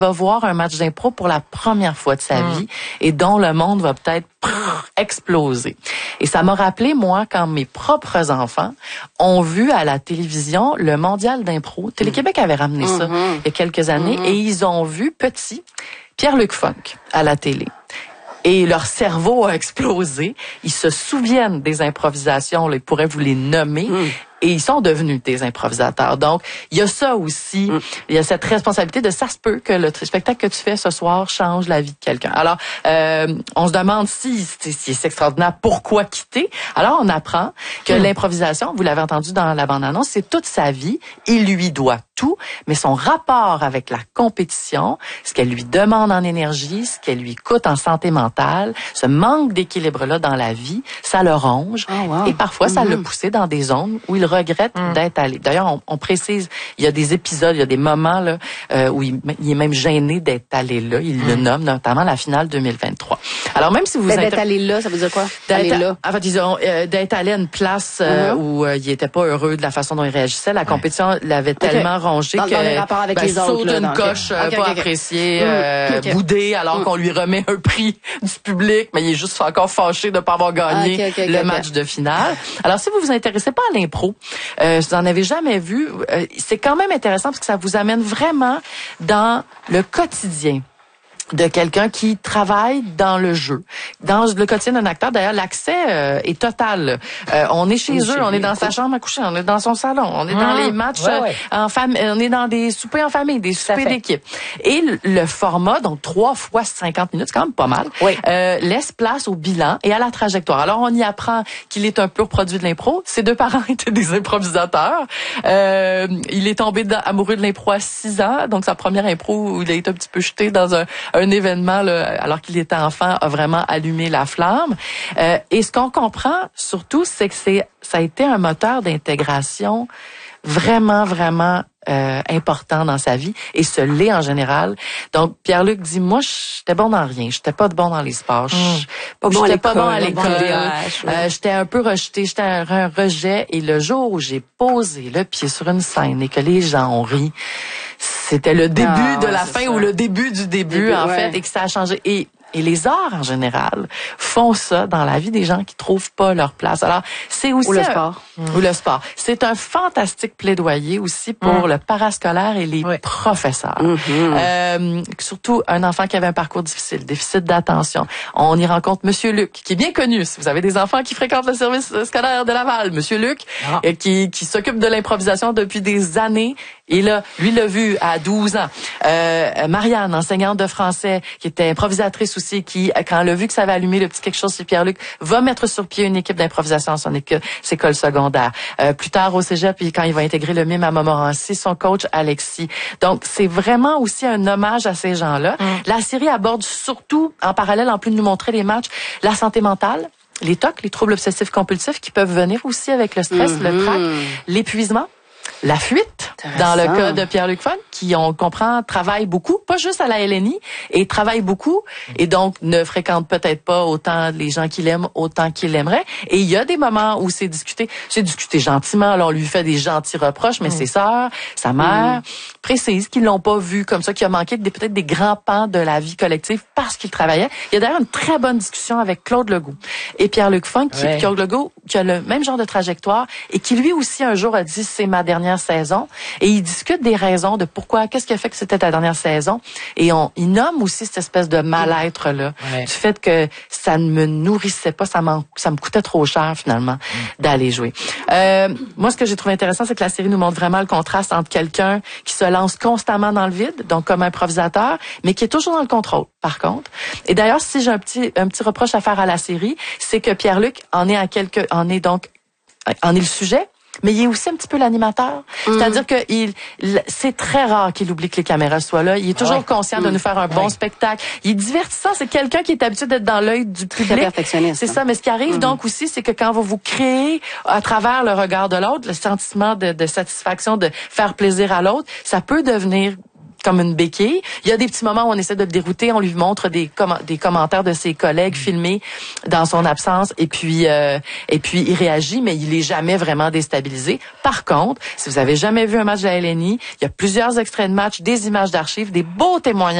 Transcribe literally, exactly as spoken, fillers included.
va voir un match d'impro pour la première fois de sa mmh. vie et dont le monde va peut-être prrr, exploser. Et ça m'a rappelé, moi, quand mes propres enfants ont vu à la télévision le mondial d'impro. Télé-Québec avait ramené mmh. ça il y a quelques années mmh. et ils ont vu, petit, Pierre-Luc Funk à la télé. Et leur cerveau a explosé. Ils se souviennent des improvisations, là, ils pourraient vous les nommer. Mmh. Et ils sont devenus des improvisateurs. Donc, il y a ça aussi. Mm. Il y a cette responsabilité de ça se peut que le spectacle que tu fais ce soir change la vie de quelqu'un. Alors, euh, on se demande si, si, si c'est extraordinaire, pourquoi quitter? Alors, on apprend que mm. l'improvisation, vous l'avez entendu dans la bande-annonce, c'est toute sa vie. Il lui doit tout, mais son rapport avec la compétition, ce qu'elle lui demande en énergie, ce qu'elle lui coûte en santé mentale, ce manque d'équilibre-là dans la vie, ça le ronge. Oh, wow. Et parfois, mm-hmm. ça l'a poussé dans des zones où il regrette mm. d'être allé. D'ailleurs, on, on précise, il y a des épisodes, il y a des moments là euh, où il, il est même gêné d'être allé là. Il mm. le nomme, notamment la finale deux mille vingt-trois. Alors, même si vous... D'être inter... allé là, ça veut dire quoi? D'être là. En fait, ils ont, euh, d'être allé à une place euh, mm-hmm. où euh, il était pas heureux de la façon dont il réagissait. La compétition ouais. l'avait okay. tellement rongé dans, que... Dans les rapports avec ben, les autres. Saute une là, coche, okay. euh, Okay, pas okay, apprécié, okay. euh, okay. boudé, alors mm. qu'on lui remet un prix du public, mais il est juste encore fâché de pas avoir gagné okay, okay, le okay, match okay. de finale. Alors, si vous vous intéressez pas à l'impro, euh, vous en avez jamais vu, euh, c'est quand même intéressant parce que ça vous amène vraiment dans le quotidien de quelqu'un qui travaille dans le jeu, dans le quotidien d'un acteur. D'ailleurs, l'accès euh, est total. Euh, on est chez oui, eux, on est dans sa chambre à coucher, on est dans son salon, on est mmh, dans les matchs ouais, ouais. en famille, on est dans des soupers en famille, des soupers d'équipe. Et le, le format, donc trois fois cinquante minutes, c'est quand même pas mal, oui. euh, laisse place au bilan et à la trajectoire. Alors, on y apprend qu'il est un pur produit de l'impro. Ses deux parents étaient des improvisateurs. Euh, il est tombé dans, amoureux de l'impro à six ans, donc sa première impro où il a été un petit peu jeté dans un un événement, là, alors qu'il était enfant, a vraiment allumé la flamme. Euh, et ce qu'on comprend, surtout, c'est que c'est, ça a été un moteur d'intégration vraiment, vraiment euh, important dans sa vie, et ce l'est en général. Donc, Pierre-Luc dit, moi, j'étais bon dans rien. J'étais pas bon dans les sports. Mmh. Bon j'étais pas bon à l'école. Euh, j'étais un peu rejeté. J'étais un, un rejet. Et le jour où j'ai posé le pied sur une scène et que les gens ont ri, c'était le début ah, de ouais, la fin ça. Ou le début du début, début en ouais. fait, et que ça a changé. Et Et les arts, en général, font ça dans la vie des gens qui trouvent pas leur place. Alors, c'est aussi... Ou le un, sport. Ou le sport. C'est un fantastique plaidoyer aussi pour mmh. le parascolaire et les oui. professeurs. Mmh. Euh, surtout un enfant qui avait un parcours difficile, déficit d'attention. On y rencontre Monsieur Luc, qui est bien connu. Si vous avez des enfants qui fréquentent le service scolaire de Laval, Monsieur Luc, ah. euh, qui, qui s'occupe de l'improvisation depuis des années. Et là, lui l'a vu à douze ans. Euh, Marianne, enseignante de français, qui était improvisatrice aussi, qui, quand elle a vu que ça avait allumé le petit quelque chose chez Pierre-Luc, va mettre sur pied une équipe d'improvisation à son école, école secondaire. Euh, plus tard au cégep, puis quand il va intégrer le mime à Montmorency, son coach Alexis. Donc, c'est vraiment aussi un hommage à ces gens-là. Mm. La série aborde surtout, en parallèle, en plus de nous montrer les matchs, la santé mentale, les T O C, les troubles obsessifs compulsifs, qui peuvent venir aussi avec le stress, mm-hmm. le trac, l'épuisement, la fuite, dans le cas de Pierre-Luc Funk, qui, on comprend, travaille beaucoup, pas juste à la L N I, et travaille beaucoup, et donc ne fréquente peut-être pas autant les gens qu'il aime, autant qu'il l'aimerait. Et il y a des moments où c'est discuté, c'est discuté gentiment, alors on lui fait des gentils reproches, mais mmh. ses sœurs, sa mère, mmh. précisent qu'ils l'ont pas vu comme ça, qu'il a manqué des, peut-être des grands pans de la vie collective parce qu'il travaillait. Il y a d'ailleurs une très bonne discussion avec Claude Legault et Pierre-Luc Funk, qui, ouais. Claude Legault, qui a le même genre de trajectoire, et qui lui aussi un jour a dit, c'est ma dernière saison, et il discute des raisons de pourquoi, qu'est-ce qui a fait que c'était ta dernière saison, et on, il nomme aussi cette espèce de mal-être là, ouais. du fait que ça ne me nourrissait pas, ça, ça me coûtait trop cher finalement mm. d'aller jouer. Euh, moi, ce que j'ai trouvé intéressant, c'est que la série nous montre vraiment le contraste entre quelqu'un qui se lance constamment dans le vide, donc comme improvisateur, mais qui est toujours dans le contrôle, par contre. Et d'ailleurs, si j'ai un petit un petit reproche à faire à la série, c'est que Pierre-Luc en est à quelque, en est donc en est le sujet. Mais il est aussi un petit peu l'animateur. Mmh. C'est-à-dire que il, c'est très rare qu'il oublie que les caméras soient là. Il est toujours ouais. conscient mmh. de nous faire un bon ouais. spectacle. Il est divertissant. C'est quelqu'un qui est habitué d'être dans l'œil du public. Très perfectionniste. C'est ça. Mais ce qui arrive mmh. donc aussi, c'est que quand vous vous créez à travers le regard de l'autre, le sentiment de, de satisfaction, de faire plaisir à l'autre, ça peut devenir comme une béquille. Il y a des petits moments où on essaie de le dérouter, on lui montre des, com- des commentaires de ses collègues filmés dans son absence, et puis euh, et puis il réagit, mais il est jamais vraiment déstabilisé. Par contre, si vous avez jamais vu un match de la L N I, il y a plusieurs extraits de match, des images d'archives, des beaux témoignages